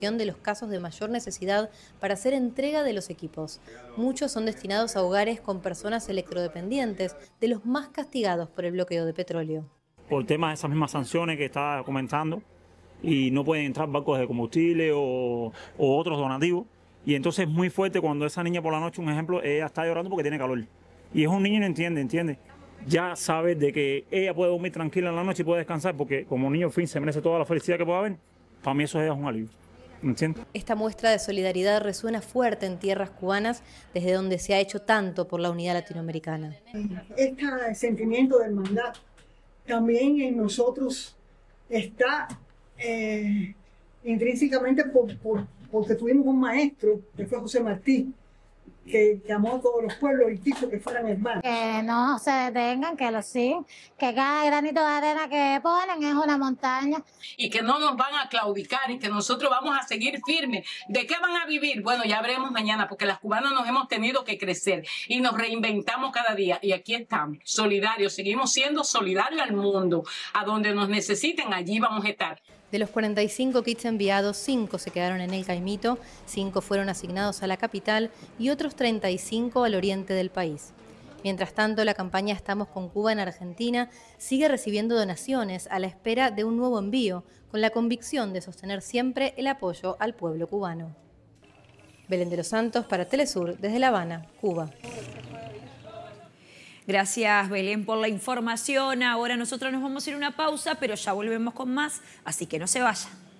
de los casos de mayor necesidad para hacer entrega de los equipos. Muchos son destinados a hogares con personas electrodependientes, de los más castigados por el bloqueo de petróleo. Por temas de esas mismas sanciones que está comentando, y no pueden entrar barcos de combustible o otros donativos. Y entonces es muy fuerte cuando esa niña por la noche, un ejemplo, ella está llorando porque tiene calor. Y es un niño y no entiende. Ya sabe de que ella puede dormir tranquila en la noche y puede descansar porque como niño, en fin, se merece toda la felicidad que pueda haber. Para mí eso es un alivio. ¿Entiendes? Esta muestra de solidaridad resuena fuerte en tierras cubanas, desde donde se ha hecho tanto por la unidad latinoamericana. Este sentimiento de hermandad también en nosotros está intrínsecamente porque tuvimos un maestro, que fue José Martí, que amó a todos los pueblos y quiso que fueran hermanos. Que no se detengan, que lo sigan, que cada granito de arena que ponen es una montaña. Y que no nos van a claudicar y que nosotros vamos a seguir firmes. ¿De qué van a vivir? Bueno, ya veremos mañana, porque las cubanas nos hemos tenido que crecer y nos reinventamos cada día. Y aquí estamos, solidarios, seguimos siendo solidarios al mundo. A donde nos necesiten, allí vamos a estar. De los 45 kits enviados, 5 se quedaron en el Caimito, 5 fueron asignados a la capital y otros 35 al oriente del país. Mientras tanto, la campaña Estamos con Cuba en Argentina sigue recibiendo donaciones a la espera de un nuevo envío, con la convicción de sostener siempre el apoyo al pueblo cubano. Belén de los Santos para Telesur, desde La Habana, Cuba. Gracias, Belén, por la información. Ahora nosotros nos vamos a ir a una pausa, pero ya volvemos con más, así que no se vayan.